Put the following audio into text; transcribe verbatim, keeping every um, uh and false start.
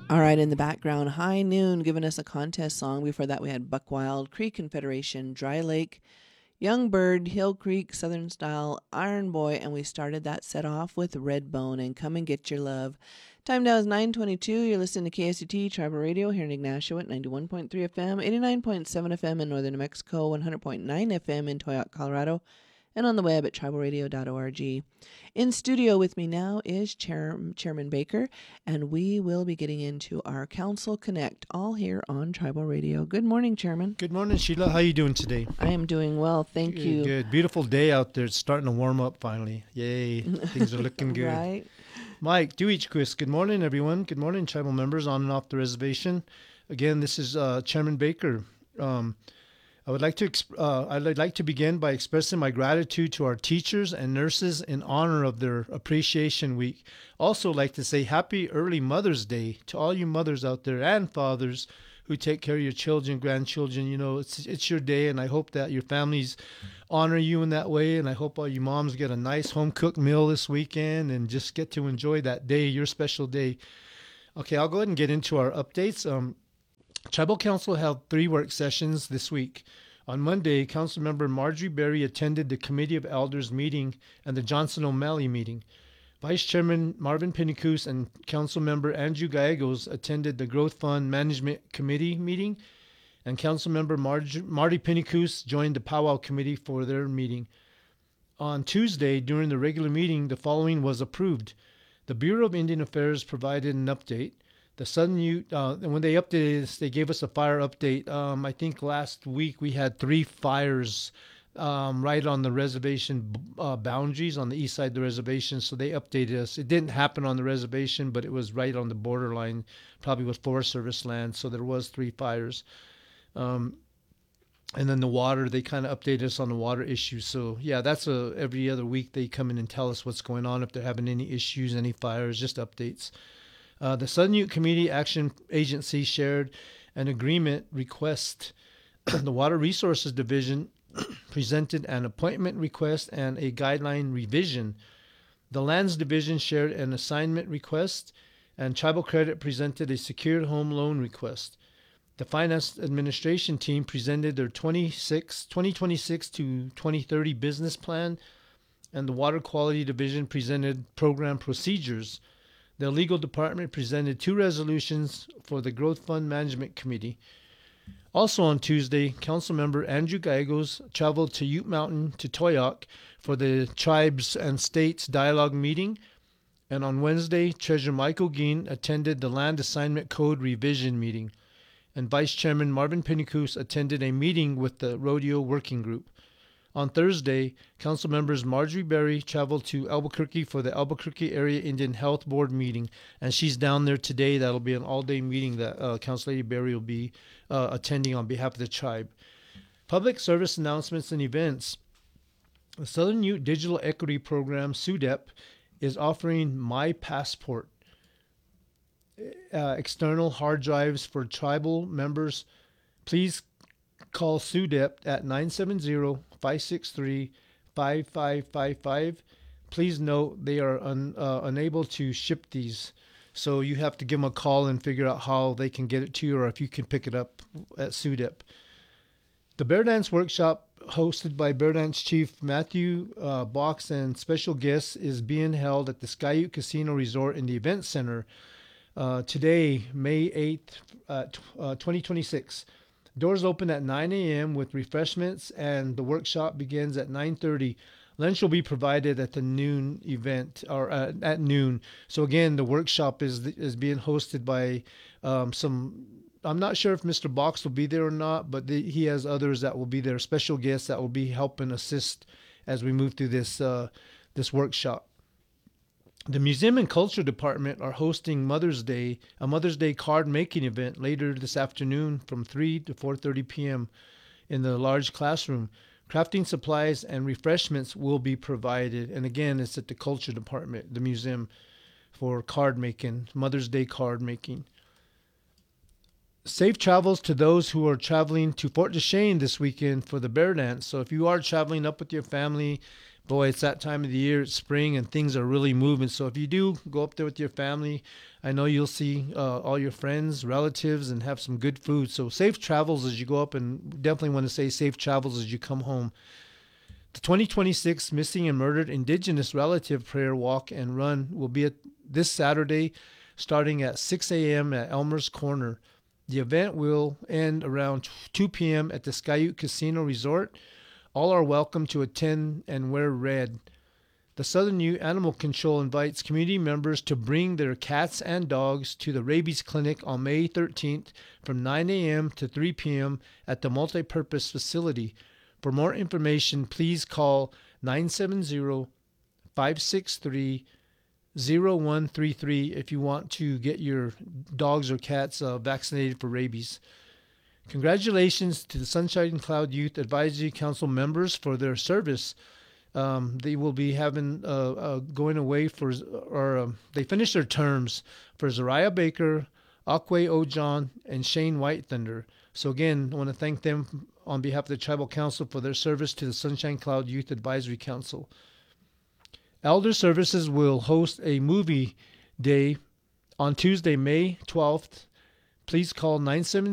All right, in the background, High Noon giving us a contest song. Before that, we had Buckwild, Creek Confederation, Dry Lake, Young Bird, Hill Creek, Southern Style, Iron Boy, and we started that set off with Redbone and Come and Get Your Love. Time now is nine twenty-two. You're listening to K S U T Tribal Radio here in Ignacio at ninety-one point three F M, eighty-nine point seven F M in northern New Mexico, one hundred point nine F M in Toyoak, Colorado, and on the web at tribal radio dot org. In studio with me now is Chair, Chairman Baker, and we will be getting into our Council Connect, all here on Tribal Radio. Good morning, Chairman. Good morning, Sheila. How are you doing today? I am doing well, thank good, you. Good. Beautiful day out there. It's starting to warm up finally. Yay. Things are looking good. Right. Mike Duichquist. Good morning, everyone. Good morning, tribal members on and off the reservation. Again, this is uh, Chairman Baker. Um, I would like to exp- uh, I'd like to begin by expressing my gratitude to our teachers and nurses in honor of their Appreciation Week. Also like to say happy early Mother's Day to all you mothers out there and fathers who take care of your children, grandchildren. You know, it's it's your day, and I hope that your families honor you in that way, and I hope all you moms get a nice home-cooked meal this weekend and just get to enjoy that day, your special day. Okay, I'll go ahead and get into our updates. Um, Tribal Council held three work sessions this week. On Monday, Councilmember Marjorie Berry attended the Committee of Elders meeting and the Johnson O'Malley meeting. Vice Chairman Marvin Pinnacus and Councilmember Andrew Gallegos attended the Growth Fund Management Committee meeting, and Councilmember Marj- Marty Pinnacus joined the Powwow Committee for their meeting. On Tuesday, during the regular meeting, the following was approved. The Bureau of Indian Affairs provided an update. The Southern Ute, uh, when they updated us, they gave us a fire update. Um, I think last week we had three fires um, right on the reservation uh, boundaries on the east side of the reservation, so they updated us. It didn't happen on the reservation, but it was right on the borderline, probably with Forest Service land, so there was three fires. Um, and then the water, they kind of updated us on the water issues. So, yeah, that's a, every other week they come in and tell us what's going on, if they're having any issues, any fires, just updates. Uh, the Southern Ute Community Action Agency shared an agreement request. The Water Resources Division presented an appointment request and a guideline revision. The Lands Division shared an assignment request, and Tribal Credit presented a secured home loan request. The Finance Administration team presented their twenty twenty-six to twenty thirty business plan, and the Water Quality Division presented program procedures. The legal department presented two resolutions for the Growth Fund Management Committee. Also on Tuesday, Councilmember Andrew Gallegos traveled to Ute Mountain to Toyoak for the Tribes and States Dialogue meeting. And on Wednesday, Treasurer Michael Geen attended the Land Assignment Code Revision meeting. And Vice Chairman Marvin Pinnacus attended a meeting with the Rodeo Working Group. On Thursday, Council members Marjorie Berry traveled to Albuquerque for the Albuquerque Area Indian Health Board meeting, and she's down there today. That'll be an all-day meeting that uh, Council Lady Berry will be uh, attending on behalf of the tribe. Public service announcements and events. The Southern Ute Digital Equity Program, S U D E P, is offering My Passport, uh, external hard drives for tribal members. Please call S U D E P at nine seven zero, five six three, five five five five. Please note they are un, uh, unable to ship these, so you have to give them a call and figure out how they can get it to you, or if you can pick it up at S U D E P. The Bear Dance Workshop, hosted by Bear Dance Chief Matthew uh, Box and special guests, is being held at the Sky Ute Casino Resort in the Event Center uh, today, May eighth, uh, t- uh, twenty twenty-six. Doors open at nine a.m. with refreshments, and the workshop begins at nine thirty. Lunch will be provided at the noon event, or uh, at noon. So again, the workshop is is being hosted by um, some. I'm not sure if Mister Box will be there or not, but the, he has others that will be there, special guests that will be helping assist as we move through this uh, this workshop. The Museum and Culture Department are hosting Mother's Day, a Mother's Day card making event later this afternoon from three to four thirty p.m. in the large classroom. Crafting supplies and refreshments will be provided. And again, it's at the Culture Department, the museum, for card making, Mother's Day card making. Safe travels to those who are traveling to Fort Duchesne this weekend for the Bear Dance. So if you are traveling up with your family, boy, it's that time of the year, it's spring, and things are really moving. So if you do go up there with your family, I know you'll see uh, all your friends, relatives, and have some good food. So safe travels as you go up, and definitely want to say safe travels as you come home. The twenty twenty-six Missing and Murdered Indigenous Relative Prayer Walk and Run will be at this Saturday starting at six a.m. at Elmer's Corner. The event will end around two p.m. at the Skyute Casino Resort. All are welcome to attend and wear red. The Southern Ute Animal Control invites community members to bring their cats and dogs to the rabies clinic on May thirteenth from nine a.m. to three p.m. at the multipurpose facility. For more information, please call nine seven zero, five six three, zero one three three if you want to get your dogs or cats uh, vaccinated for rabies. Congratulations to the Sunshine Cloud Youth Advisory Council members for their service. Um, they will be having uh, uh, going away for, or um, they finished their terms for Zariah Baker, Akwe Ojon, and Shane White Thunder. So again, I want to thank them on behalf of the Tribal Council for their service to the Sunshine Cloud Youth Advisory Council. Elder Services will host a movie day on Tuesday, May twelfth. Please call nine seven